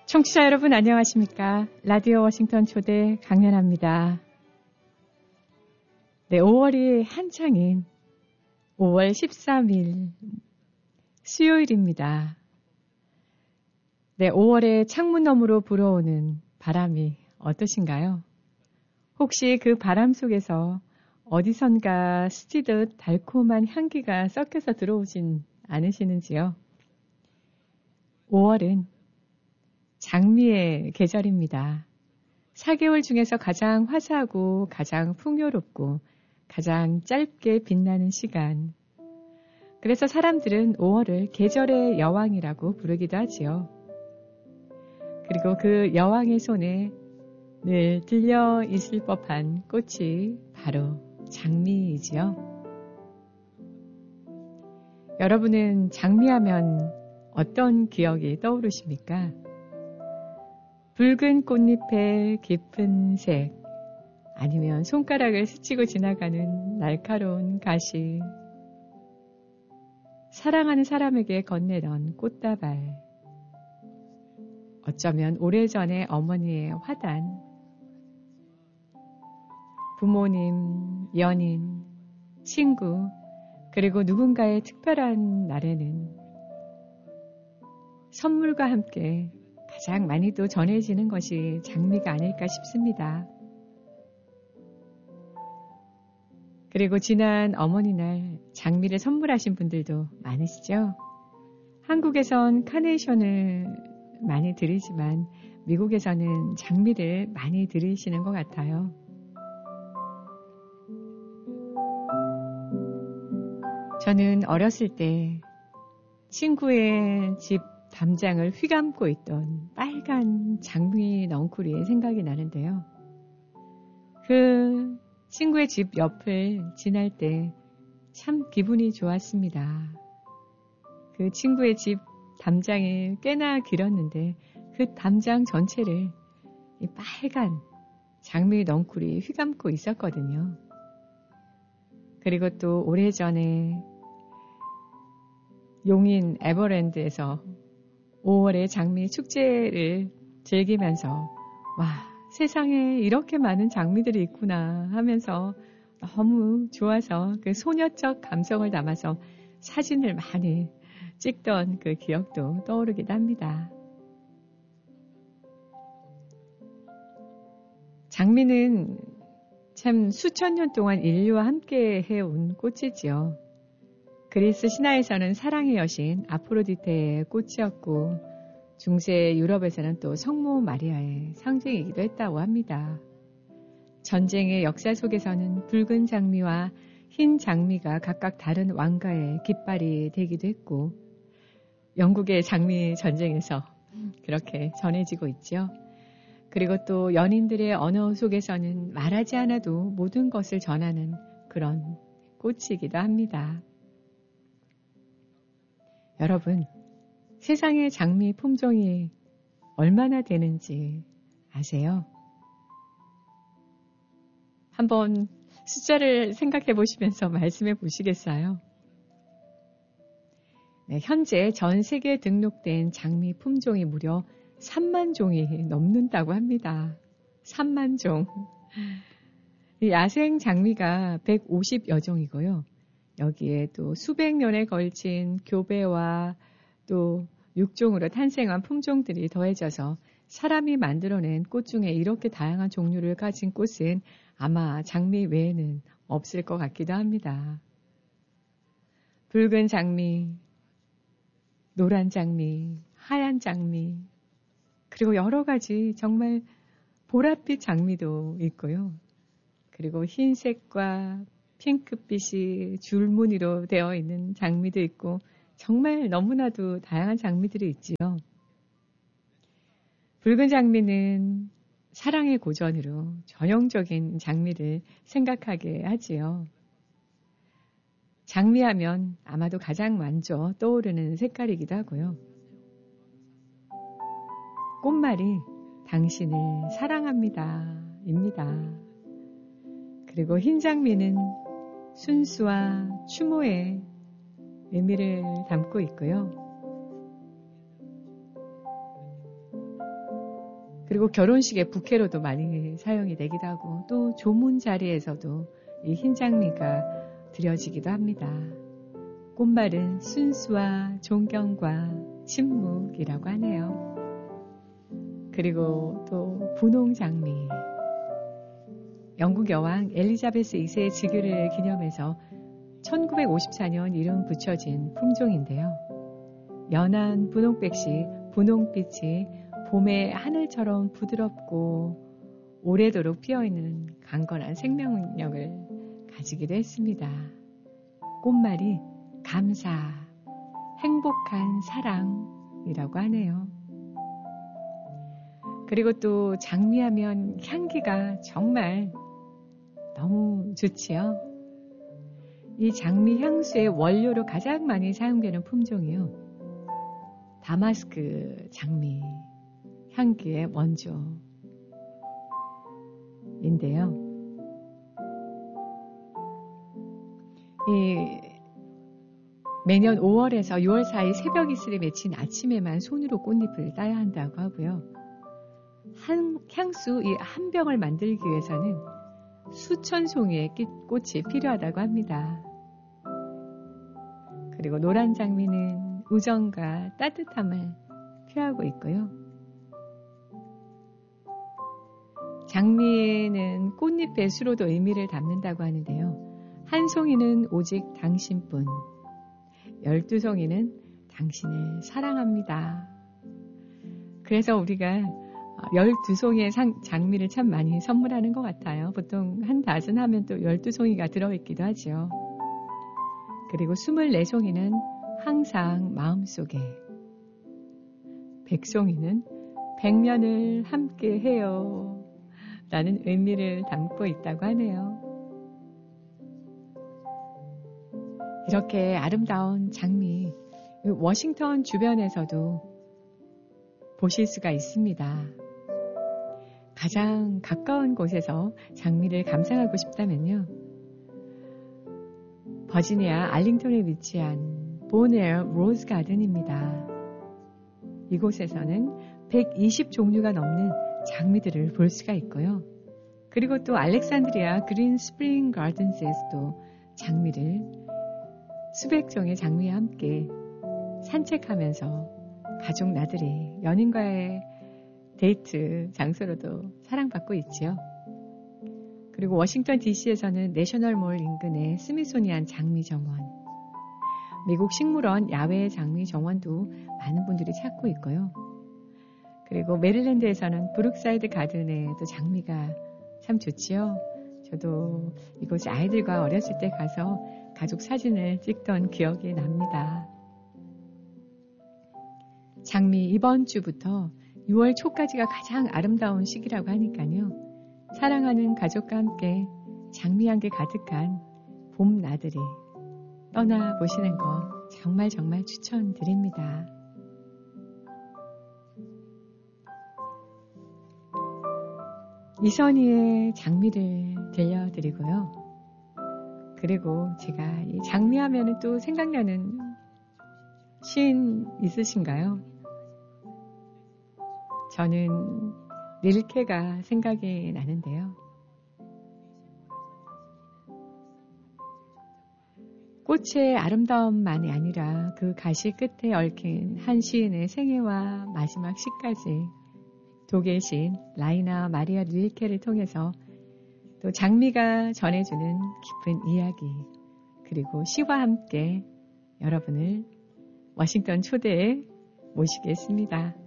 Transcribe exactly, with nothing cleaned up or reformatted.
청취자 여러분 안녕하십니까? 라디오 워싱턴 초대 강연합니다. 네, 오월이 한창인 오월 십삼일 수요일입니다. 네, 오월에 창문 너머로 불어오는 바람이 어떠신가요? 혹시 그 바람 속에서 어디선가 스치듯 달콤한 향기가 섞여서 들어오진 않으시는지요? 오월은 장미의 계절입니다. 사 개월 중에서 가장 화사하고 가장 풍요롭고 가장 짧게 빛나는 시간. 그래서 사람들은 오월을 계절의 여왕이라고 부르기도 하지요. 그리고 그 여왕의 손에 늘 들려 있을 법한 꽃이 바로 장미이지요. 여러분은 장미하면 어떤 기억이 떠오르십니까? 붉은 꽃잎의 깊은 색, 아니면 손가락을 스치고 지나가는 날카로운 가시, 사랑하는 사람에게 건네던 꽃다발, 어쩌면 오래전에 어머니의 화단, 부모님, 연인, 친구, 그리고 누군가의 특별한 날에는 선물과 함께 가장 많이도 전해지는 것이 장미가 아닐까 싶습니다. 그리고 지난 어머니날 장미를 선물하신 분들도 많으시죠? 한국에선 카네이션을 많이 드리지만 미국에서는 장미를 많이 드리시는 것 같아요. 저는 어렸을 때 친구의 집 담장을 휘감고 있던 빨간 장미 넝쿨이 생각이 나는데요. 그 친구의 집 옆을 지날 때 참 기분이 좋았습니다. 그 친구의 집 담장이 꽤나 길었는데 그 담장 전체를 이 빨간 장미 넝쿨이 휘감고 있었거든요. 그리고 또 오래전에 용인 에버랜드에서 오월의 장미 축제를 즐기면서 와, 세상에 이렇게 많은 장미들이 있구나 하면서 너무 좋아서 그 소녀적 감성을 담아서 사진을 많이 찍던 그 기억도 떠오르기도 합니다. 장미는 참 수천 년 동안 인류와 함께 해온 꽃이지요. 그리스 신화에서는 사랑의 여신 아프로디테의 꽃이었고 중세 유럽에서는 또 성모 마리아의 상징이기도 했다고 합니다. 전쟁의 역사 속에서는 붉은 장미와 흰 장미가 각각 다른 왕가의 깃발이 되기도 했고 영국의 장미 전쟁에서 그렇게 전해지고 있죠. 그리고 또 연인들의 언어 속에서는 말하지 않아도 모든 것을 전하는 그런 꽃이기도 합니다. 여러분, 세상의 장미 품종이 얼마나 되는지 아세요? 한번 숫자를 생각해 보시면서 말씀해 보시겠어요? 네, 현재 전 세계에 등록된 장미 품종이 무려 삼만 종이 넘는다고 합니다. 삼만 종. 이 야생 장미가 백오십여 종이고요. 여기에 또 수백 년에 걸친 교배와 또 육종으로 탄생한 품종들이 더해져서 사람이 만들어낸 꽃 중에 이렇게 다양한 종류를 가진 꽃은 아마 장미 외에는 없을 것 같기도 합니다. 붉은 장미, 노란 장미, 하얀 장미, 그리고 여러 가지 정말 보랏빛 장미도 있고요. 그리고 흰색과 핑크빛이 줄무늬로 되어 있는 장미도 있고 정말 너무나도 다양한 장미들이 있지요. 붉은 장미는 사랑의 고전으로 전형적인 장미를 생각하게 하지요. 장미하면 아마도 가장 먼저 떠오르는 색깔이기도 하고요. 꽃말이 당신을 사랑합니다 입니다. 그리고 흰 장미는 순수와 추모의 의미를 담고 있고요. 그리고 결혼식의 부케로도 많이 사용이 되기도 하고 또 조문 자리에서도 이 흰 장미가 드려지기도 합니다. 꽃말은 순수와 존경과 침묵이라고 하네요. 그리고 또 분홍 장미. 영국 여왕 엘리자베스 이 세의 즉위를 기념해서 천구백오십사 년 이름 붙여진 품종인데요. 연한 분홍빛이 분홍빛이 봄의 하늘처럼 부드럽고 오래도록 피어있는 강건한 생명력을 가지기도 했습니다. 꽃말이 감사, 행복한 사랑이라고 하네요. 그리고 또 장미하면 향기가 정말 너무 좋지요. 이 장미 향수의 원료로 가장 많이 사용되는 품종이요. 다마스크 장미 향기의 원조인데요. 이 매년 오월에서 유월 사이 새벽 이슬이 맺힌 아침에만 손으로 꽃잎을 따야 한다고 하고요. 한 향수 이 한 병을 만들기 위해서는 수천 송이의 꽃이 필요하다고 합니다. 그리고 노란 장미는 우정과 따뜻함을 표하고 있고요. 장미에는 꽃잎의 수로도 의미를 담는다고 하는데요. 한 송이는 오직 당신뿐, 열두 송이는 당신을 사랑합니다. 그래서 우리가 열두 송이의 장미를 참 많이 선물하는 것 같아요. 보통 한 다즌 하면 또 열두 송이가 들어있기도 하죠. 그리고 스물네 송이는 항상 마음속에, 백 송이는 백년을 함께 해요 라는 의미를 담고 있다고 하네요. 이렇게 아름다운 장미, 워싱턴 주변에서도 보실 수가 있습니다. 가장 가까운 곳에서 장미를 감상하고 싶다면요. 버지니아 알링턴에 위치한 보네어 로즈 가든입니다. 이곳에서는 백이십 종류가 넘는 장미들을 볼 수가 있고요. 그리고 또 알렉산드리아 그린 스프링 가든스에서도 장미를 수백 종의 장미와 함께 산책하면서 가족 나들이, 연인과의 데이트 장소로도 사랑받고 있지요. 그리고 워싱턴 디씨에서는 내셔널몰 인근의 스미소니안 장미 정원, 미국 식물원 야외 장미 정원도 많은 분들이 찾고 있고요. 그리고 메릴랜드에서는 브룩사이드 가든에도 장미가 참 좋지요. 저도 이곳에 아이들과 어렸을 때 가서 가족 사진을 찍던 기억이 납니다. 장미 이번 주부터 유월 초까지가 가장 아름다운 시기라고 하니까요. 사랑하는 가족과 함께 장미 향기 가득한 봄 나들이 떠나보시는 거 정말 정말 추천드립니다. 이선희의 장미를 들려드리고요. 그리고 제가 이 장미하면 또 생각나는 시인 있으신가요? 저는 릴케가 생각이 나는데요. 꽃의 아름다움만이 아니라 그 가시 끝에 얽힌 한 시인의 생애와 마지막 시까지 독일 시인 라이나 마리아 릴케를 통해서 또 장미가 전해주는 깊은 이야기, 그리고 시와 함께 여러분을 워싱턴 초대에 모시겠습니다.